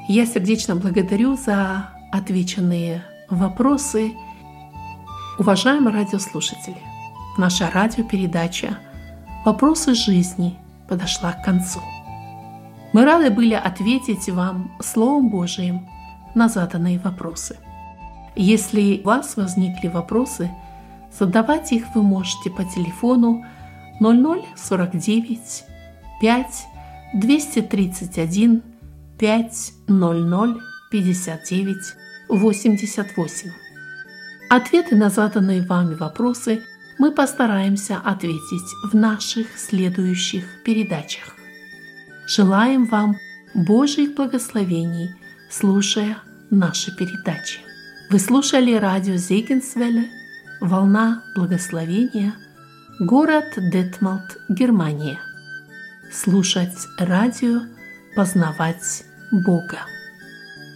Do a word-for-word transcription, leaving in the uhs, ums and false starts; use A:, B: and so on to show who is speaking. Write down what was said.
A: Я сердечно благодарю за отвеченные вопросы. Уважаемые радиослушатели, наша радиопередача «Вопросы жизни» подошла к концу. Мы рады были ответить вам Словом Божиим на заданные вопросы. Если у вас возникли вопросы, задавать их вы можете по телефону ноль ноль сорок девять пять двести тридцать один пять ноль ноль пятьдесят девять восемьдесят восемь. Ответы на заданные вами вопросы мы постараемся ответить в наших следующих передачах. Желаем вам Божьих благословений, слушая наши передачи. Вы слушали радио Зегенсвелле, «Волна благословения», город Детмалт, Германия. Слушать радио, познавать Бога.